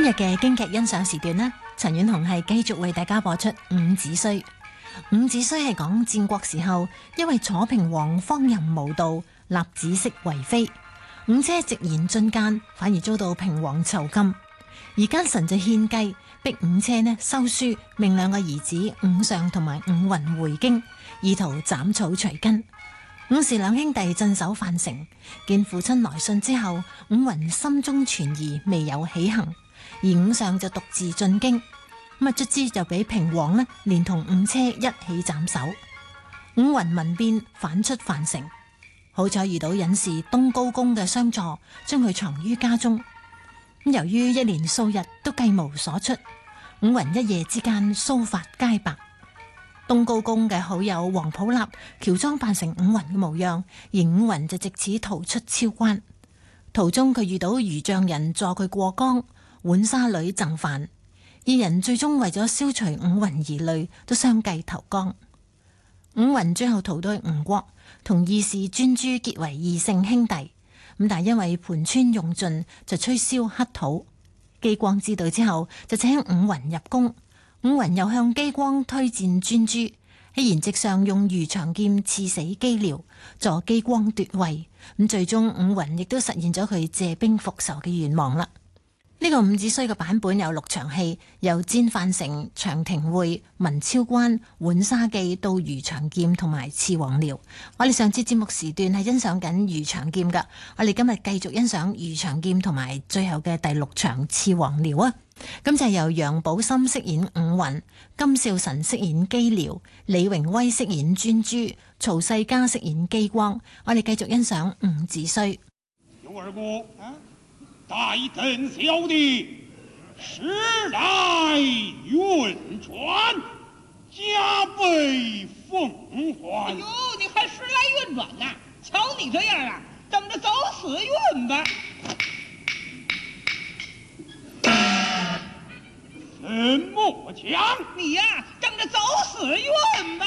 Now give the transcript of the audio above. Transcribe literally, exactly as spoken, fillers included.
日嘅京劇欣賞時段呢，陳婉紅係繼續為大家播出伍子胥。伍子胥係講戰國時候，因為楚平王荒淫無道，立子息為妃，伍車直言進諫，反而遭到平王囚禁。而奸臣就獻計，逼伍車呢收書，命兩個兒子伍尚同埋伍雲回京，意圖斬草除根。伍氏兩兄弟鎮守樊城，見父親來信之後，伍雲心中存疑，未有起行。而伍尚就獨自進京，咁啊卒之就俾平王呢連同伍車一起斬首。伍雲聞變，反出樊城，好彩遇到隱士東高公嘅相助，將佢藏於家中。咁由於一連數日都計無所出，伍雲一夜之間鬚髮皆白。東高公嘅好友王普立喬裝扮成伍雲嘅模樣，而伍雲就藉此逃出超關。途中佢遇到漁丈人助佢過江，浣紗女贈飯，二人最終為咗消除伍雲疑慮，都相繼投江。伍雲最後逃到去吳國，同義士專諸結為異姓兄弟。咁但係因為盤川用盡，就吹簫乞討。姬光知道之後，就請伍雲入宮。伍雲又向姬光推薦專諸，喺筵席上用魚腸劍刺死姬遼，助姬光奪位。咁最終伍雲亦都實現咗佢借兵復仇嘅願望啦。呢個伍子胥嘅版本有六場戲，由戰樊城、長亭會、文超關、浣紗記到魚腸劍同埋刺王僚。我哋上次節目時段係欣賞緊魚腸劍噶，我哋今日繼續欣賞魚腸劍同埋最後嘅第六場刺王僚啊！咁就係由楊寶森飾演伍雲，金少臣飾演姬遼，李榮威飾演專諸，曹世嘉飾演姬光。我哋繼續欣賞伍子胥。 有二姑啊。待朕小弟时来运转，加倍奉还。 哎呦，你还时来运转呢？瞧你这样啊，等着走死运吧。 怎么讲？ 你呀、啊，等着走死运吧。